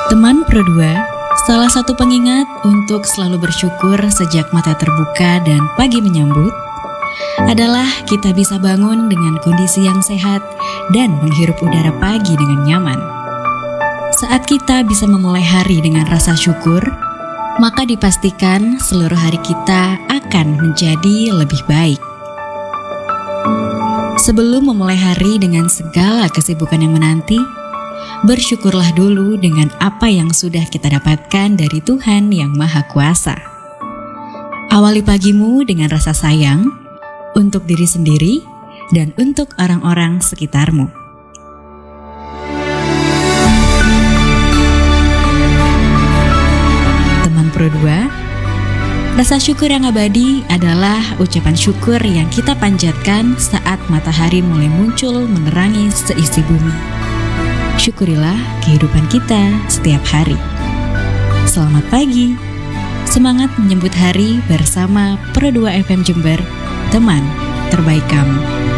Teman Pro 2, salah satu pengingat untuk selalu bersyukur sejak mata terbuka dan pagi menyambut adalah kita bisa bangun dengan kondisi yang sehat dan menghirup udara pagi dengan nyaman. Saat kita bisa memulai hari dengan rasa syukur, maka dipastikan seluruh hari kita akan menjadi lebih baik. Sebelum memulai hari dengan segala kesibukan yang menanti, bersyukurlah dulu dengan apa yang sudah kita dapatkan dari Tuhan yang Maha Kuasa. Awali pagimu dengan rasa sayang untuk diri sendiri dan untuk orang-orang sekitarmu. Teman Pro 2, rasa syukur yang abadi adalah ucapan syukur yang kita panjatkan saat matahari mulai muncul menerangi seisi bumi. Syukurilah kehidupan kita setiap hari. Selamat pagi. Semangat menyambut hari bersama Pro 2 FM Jember, teman terbaik kamu.